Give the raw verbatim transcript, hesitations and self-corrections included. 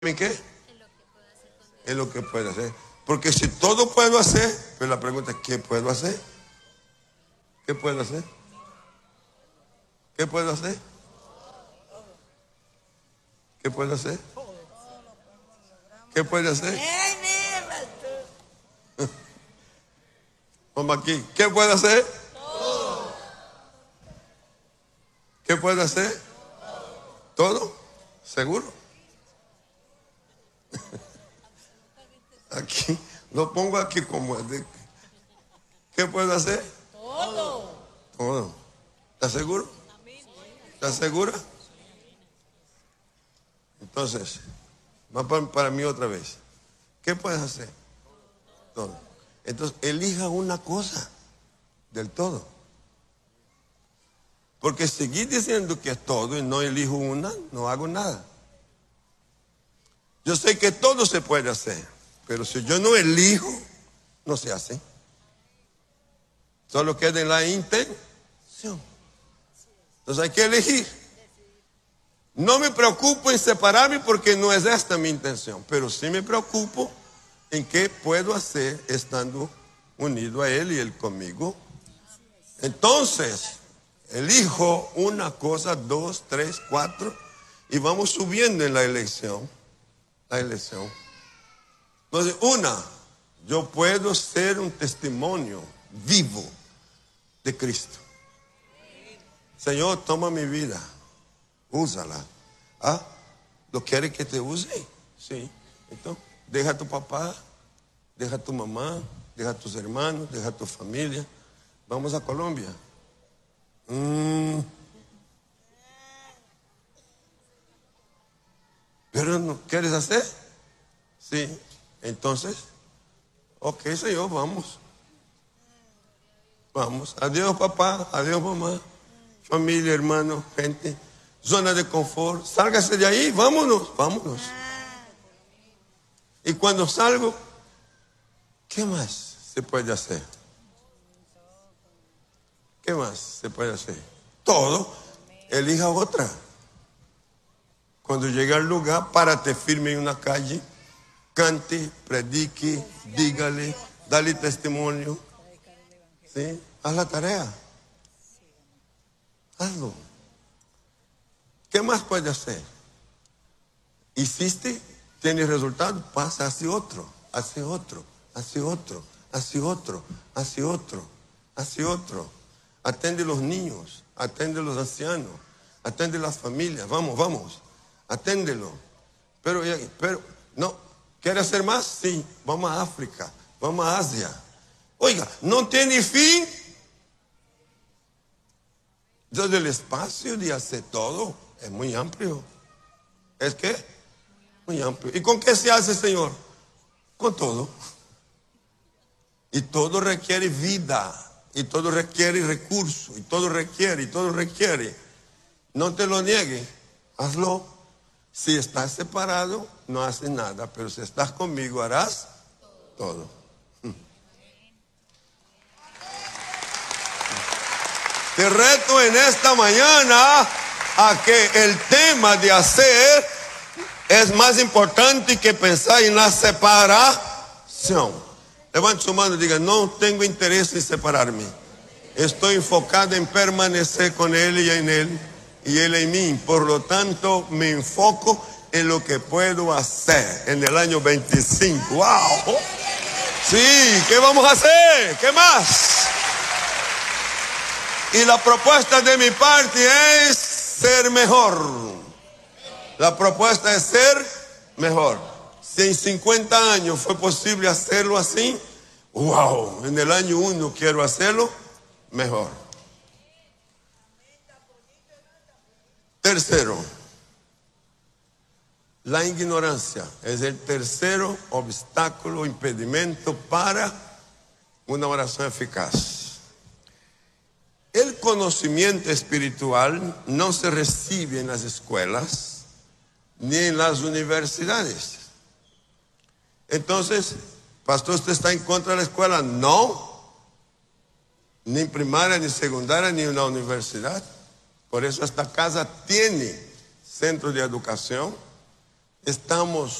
¿En qué? En lo que puedo hacer. Porque si todo puedo hacer, pues la pregunta es, ¿qué puedo hacer? ¿Qué puedo hacer? ¿Qué puedo hacer? ¿Qué puedo hacer? ¿Qué puede hacer? Vamos aquí. ¿Qué puede hacer? ¿Qué puede hacer? ¿Todo? ¿Seguro? Aquí, lo pongo aquí como de, ¿qué puedo hacer? Todo. Todo. ¿Estás seguro? ¿Estás segura? Entonces, va para, para mí otra vez. ¿Qué puedes hacer? Todo. Entonces, elija una cosa del todo. Porque seguir diciendo que es todo y no elijo una, no hago nada. Yo sé que todo se puede hacer, pero si yo no elijo, no se hace. Solo queda en la intención. Entonces hay que elegir. No me preocupo en separarme porque no es esta mi intención, pero sí me preocupo en qué puedo hacer estando unido a Él y Él conmigo. Entonces, elijo una cosa, dos, tres, cuatro, y vamos subiendo en la elección. La elección. Entonces, una, yo puedo ser un testimonio vivo de Cristo. Señor, toma mi vida, úsala. ¿Ah? ¿Lo quieres que te use? Sí. Entonces, deja a tu papá, deja a tu mamá, deja a tus hermanos, deja a tu familia. Vamos a Colombia. Mm. ¿Pero no quieres hacer? Sí. Entonces, ok, Señor, vamos. Vamos. Adiós, papá. Adiós, mamá. Familia, hermano, gente. Zona de confort. Sálgase de ahí. Vámonos. Vámonos. Y cuando salgo, ¿qué más se puede hacer? ¿Qué más se puede hacer? Todo. Elija otra. Cuando llegue al lugar, párate firme en una calle, cante, predique, dígale, dale testimonio. ¿Sí? Haz la tarea. Hazlo. ¿Qué más puedes hacer? Hiciste, tienes resultado, pasa hacia otro, hacia otro, hacia otro, hacia otro, hacia otro, hacia otro. Atiende a los niños, atiende a los ancianos, atiende a las familias. Vamos, vamos. Aténdelo. Pero, pero, no. ¿Quiere hacer más? Sí. Vamos a África. Vamos a Asia. Oiga, no tiene fin. Entonces el espacio de hacer todo es muy amplio. ¿Es qué? Muy amplio. ¿Y con qué se hace, Señor? Con todo. Y todo requiere vida. Y todo requiere recursos. Y todo requiere, y todo requiere. No te lo niegues. Hazlo. Si estás separado, no haces nada, pero si estás conmigo, harás todo. Te reto en esta mañana a que el tema de hacer es más importante que pensar en la separación. Levante su mano y diga, no tengo interés en separarme. Estoy enfocado en permanecer con Él y en Él. Y Él en mí, por lo tanto me enfoco en lo que puedo hacer en el año veinticinco. ¡Wow! Sí, ¿qué vamos a hacer? ¿Qué más? Y la propuesta de mi parte es ser mejor. La propuesta es ser mejor. Si en cincuenta años fue posible hacerlo así, ¡wow! En el año uno quiero hacerlo mejor. Tercero, la ignorancia es el tercero obstáculo, impedimento para una oración eficaz. El conocimiento espiritual no se recibe en las escuelas ni en las universidades. Entonces, pastor, ¿usted está en contra de la escuela? No, ni en primaria, ni secundaria, ni en la universidad. Por eso esta casa tiene centro de educación, estamos